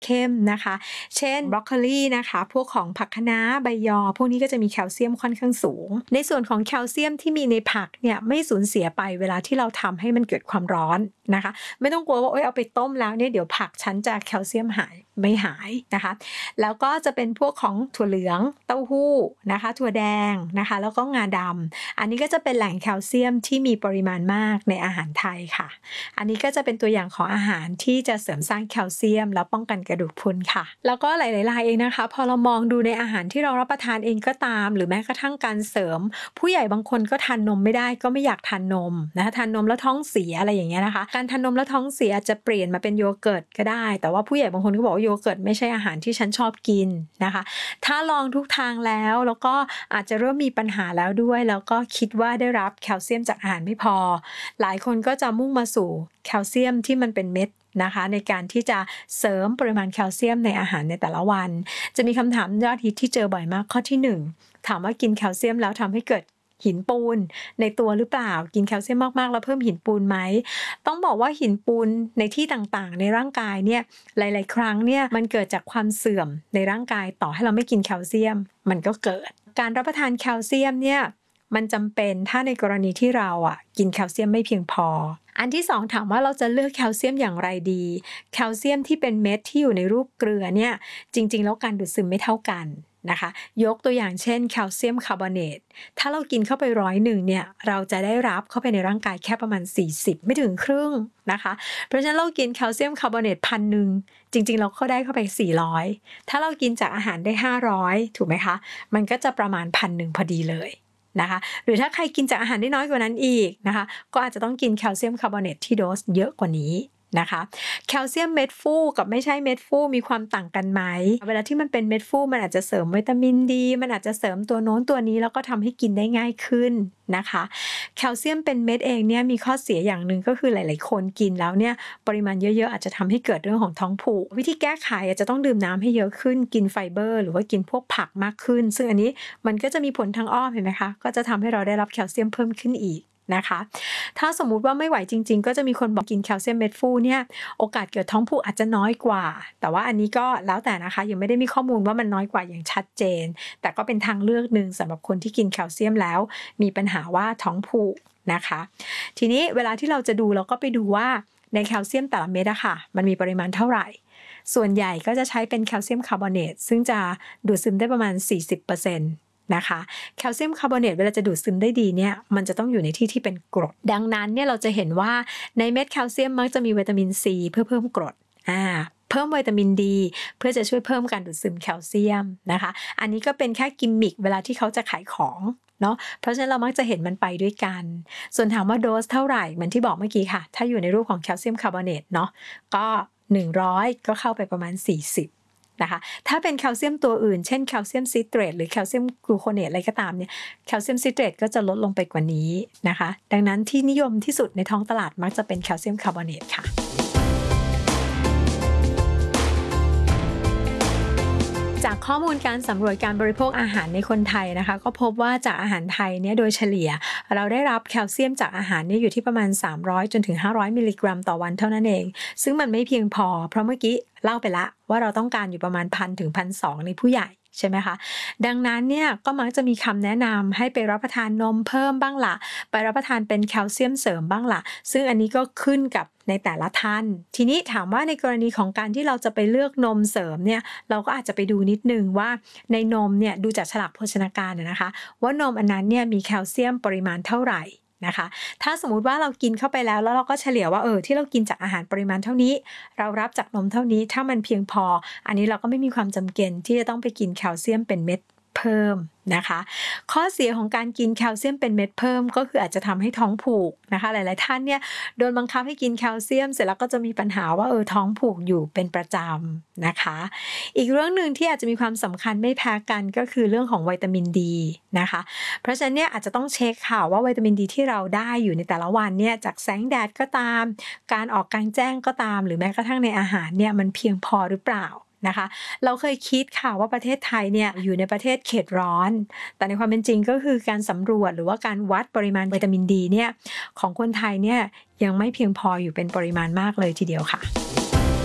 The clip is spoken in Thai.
เข้มนะคะเช่นบรอกโคลีนะคะพวกของผักคะน้าใบยอพวกนี้ก็จะมีแคลเซียมค่อนข้างสูงในส่วนของแคลเซียมที่มีในผักเนี่ยไม่สูญเสียไปเวลาที่เราทำให้มันเกิดความร้อนนะคะไม่ต้องกลัวว่าเอาไปต้มแล้วเนี่ยเดี๋ยวผักฉันจะแคลเซียมหายไม่หายนะคะแล้วก็จะเป็นพวกของถั่วเหลืองเต้าหู้นะคะถั่วแดงนะคะแล้วก็งาดำอันนี้ก็จะเป็นแหล่งแคลเซียมที่มีปริมาณมากในอาหารไทยค่ะอันนี้ก็จะเป็นตัวอย่างของอาหารที่จะเสริมสร้างแคลเซียมแล้วป้องกันกระดูกพรุนค่ะแล้วก็หลายๆรายเองนะคะพอเรามองดูในอาหารที่เรารับประทานเองก็ตามหรือแม้กระทั่งการเสริมผู้ใหญ่บางคนก็ทานนมไม่ได้ก็ไม่อยากทานนมนะคะทานนมแล้วท้องเสียอะไรอย่างเงี้ยนะคะการทานนมแล้วท้องเสียจะเปลี่ยนมาเป็นโยเกิร์ตก็ได้แต่ว่าผู้ใหญ่บางคนก็บอกว่าโยเกิร์ตไม่ใช่อาหารที่ฉันชอบกินนะคะถ้าลองทุกทางแล้วก็อาจจะเริ่มมีปัญหาแล้วด้วยแล้วก็คิดว่าได้รับแคลเซียมจากอาหารไม่พอหลายคนก็จะมุ่งมาสู่แคลเซียมที่มันเป็นเม็ดนะคะในการที่จะเสริมปริมาณแคลเซียมในอาหารในแต่ละวันจะมีคำถามยอดฮิตที่เจอบ่อยมากข้อที่1ถามว่ากินแคลเซียมแล้วทำให้เกิดหินปูนในตัวหรือเปล่ากินแคลเซียมมากๆแล้วเพิ่มหินปูนไหมต้องบอกว่าหินปูนในที่ต่างๆในร่างกายเนี่ยหลายๆครั้งเนี่ยมันเกิดจากความเสื่อมในร่างกายต่อให้เราไม่กินแคลเซียมมันก็เกิดการรับประทานแคลเซียมเนี่ยมันจำเป็นถ้าในกรณีที่เรากินแคลเซียมไม่เพียงพออันที่2ถามว่าเราจะเลือกแคลเซียมอย่างไรดีแคลเซียมที่เป็นเม็ดที่อยู่ในรูปเกลือเนี่ยจริงๆแล้วการดูดซึมไม่เท่ากันนะคะยกตัวอย่างเช่นแคลเซียมคาร์บอเนตถ้าเรากินเข้าไป100เนี่ยเราจะได้รับเข้าไปในร่างกายแค่ประมาณ40ไม่ถึงครึ่งนะคะเพราะฉะนั้นเรากินแคลเซียมคาร์บอเนต1,000จริงๆเราก็ได้เข้าไป400ถ้าเรากินจากอาหารได้500ถูกไหมคะมันก็จะประมาณ1,000พอดีเลยนะคะหรือถ้าใครกินจากอาหารได้น้อยกว่านั้นอีกนะคะก็อาจจะต้องกินแคลเซียมคาร์บอเนตที่โดสเยอะกว่านี้นะคะแคลเซียมเม็ดฟูกับไม่ใช่เม็ดฟูมีความต่างกันไหมเวลาที่มันเป็นเม็ดฟูมันอาจจะเสริมวิตามินดีมันอาจจะเสริมตัวโน้นตัวนี้แล้วก็ทำให้กินได้ง่ายขึ้นนะคะแคลเซียมเป็นเม็ดเองเนี่ยมีข้อเสียอย่างหนึ่งก็คือหลายๆคนกินแล้วเนี่ยปริมาณเยอะๆอาจจะทำให้เกิดเรื่องของท้องผูกวิธีแก้ไขอาจจะต้องดื่มน้ำให้เยอะขึ้นกินไฟเบอร์หรือว่ากินพวกผักมากขึ้นซึ่งอันนี้มันก็จะมีผลทางอ้อมเห็นไหมคะก็จะทำให้เราได้รับแคลเซียมเพิ่มขึ้นอีกนะคะถ้าสมมุติว่าไม่ไหวจริงๆก็จะมีคนบอกกินแคลเซียมเม็ดฟูเนี่ยโอกาสเกิดท้องผูกอาจจะน้อยกว่าแต่ว่าอันนี้ก็แล้วแต่นะคะยังไม่ได้มีข้อมูลว่ามันน้อยกว่าอย่างชัดเจนแต่ก็เป็นทางเลือกหนึ่งสำหรับคนที่กินแคลเซียมแล้วมีปัญหาว่าท้องผูกนะคะทีนี้เวลาที่เราจะดูเราก็ไปดูว่าในแคลเซียมแต่ละเม็ดอะค่ะมันมีปริมาณเท่าไหร่ส่วนใหญ่ก็จะใช้เป็นแคลเซียมคาร์บอเนตซึ่งจะดูดซึมได้ประมาณ 40%นะคะแคลเซียมคาร์บอเนตเวลาจะดูดซึมได้ดีเนี่ยมันจะต้องอยู่ในที่ที่เป็นกรดดังนั้นเนี่ยเราจะเห็นว่าในเม็ดแคลเซียมมักจะมีวิตามินซีเพื่อเพิ่มกรดเพิ่มวิตามินดีเพื่อจะช่วยเพิ่มการดูดซึมแคลเซียมนะคะอันนี้ก็เป็นแค่กิมมิคเวลาที่เขาจะขายของเนาะเพราะฉะนั้นเรามักจะเห็นมันไปด้วยกันส่วนถามว่าโดสเท่าไหร่เหมือนที่บอกเมื่อกี้ค่ะถ้าอยู่ในรูปของแคลเซียมคาร์บอเนตเนาะก็100ก็เข้าไปประมาณ40นะคะถ้าเป็นแคลเซียมตัวอื่นเช่นแคลเซียมซิตรตหรือแคลเซียมกลูโคเนตอะไรก็ตามเนี่ยแคลเซียมซิตรตก็จะลดลงไปกว่านี้นะคะดังนั้นที่นิยมที่สุดในท้องตลาดมักจะเป็นแคลเซียมคาร์บอเนตค่ะจากข้อมูลการสำรวจการบริโภคอาหารในคนไทยนะคะก็พบว่าจากอาหารไทยเนี่ยโดยเฉลี่ยเราได้รับแคลเซียมจากอาหารเนี่ยอยู่ที่ประมาณ300จนถึง500มิลลิกรัมต่อวันเท่านั้นเองซึ่งมันไม่เพียงพอเพราะเมื่อกี้เล่าไปละว่าเราต้องการอยู่ประมาณ 1,000 ถึง 1,200 ในผู้ใหญ่ใช่ไหมคะดังนั้นเนี่ยก็มักจะมีคำแนะนำให้ไปรับประทานนมเพิ่มบ้างล่ะไปรับประทานเป็นแคลเซียมเสริมบ้างล่ะซึ่งอันนี้ก็ขึ้นกับในแต่ละท่านทีนี้ถามว่าในกรณีของการที่เราจะไปเลือกนมเสริมเนี่ยเราก็อาจจะไปดูนิดนึงว่าในนมเนี่ยดูจากฉลากโภชนาการนะคะว่านมอันนั้นเนี่ยมีแคลเซียมปริมาณเท่าไหร่นะคะถ้าสมมุติว่าเรากินเข้าไปแล้วเราก็เฉลี่ยว่าที่เรากินจากอาหารปริมาณเท่านี้เรารับจากนมเท่านี้ถ้ามันเพียงพออันนี้เราก็ไม่มีความจำเป็นที่จะต้องไปกินแคลเซียมเป็นเม็ดเพิ่มนะคะข้อเสียของการกินแคลเซียมเป็นเม็ดเพิ่มก็คืออาจจะทำให้ท้องผูกนะคะหลายๆท่านเนี่ยโดนบังคับให้กินแคลเซียมเสร็จแล้วก็จะมีปัญหาว่าท้องผูกอยู่เป็นประจำนะคะอีกเรื่องนึงที่อาจจะมีความสำคัญไม่แพ้กันก็คือเรื่องของวิตามินดีนะคะเพราะฉะนั้นเนี่ยอาจจะต้องเช็คค่ะว่าวิตามินดีที่เราได้อยู่ในแต่ละวันเนี่ยจากแสงแดดก็ตามการออกกลางแจ้งก็ตามหรือแม้กระทั่งในอาหารเนี่ยมันเพียงพอหรือเปล่านะคะเราเคยคิดค่ะว่าประเทศไทยเนี่ยอยู่ในประเทศเขตร้อนแต่ในความเป็นจริงก็คือการสำรวจหรือว่าการวัดปริมาณวิตามินดีเนี่ยของคนไทยเนี่ยยังไม่เพียงพออยู่เป็นปริมาณมากเลยทีเดียวค่ะ